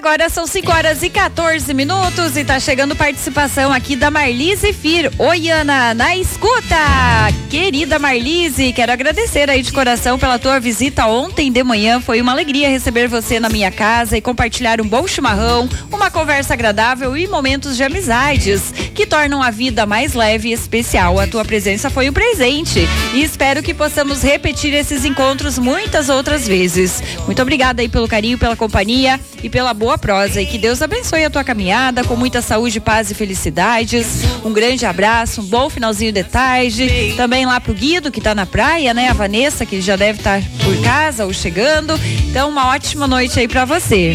Agora são 5h14 e tá chegando participação aqui da Marlise Fir. Oi, Ana, na escuta! Querida Marlise, quero agradecer aí de coração pela tua visita ontem de manhã. Foi uma alegria receber você na minha casa e compartilhar um bom chimarrão, uma conversa agradável e momentos de amizades que tornam a vida mais leve e especial. A tua presença foi um presente e espero que possamos repetir esses encontros muitas outras vezes. Muito obrigada aí pelo carinho, pela companhia e pela boa prosa, e que Deus abençoe a tua caminhada com muita saúde, paz e felicidades. Um grande abraço, um bom finalzinho de tarde, também lá pro Guido que tá na praia, né? A Vanessa que já deve estar por casa ou chegando. Então uma ótima noite aí pra você.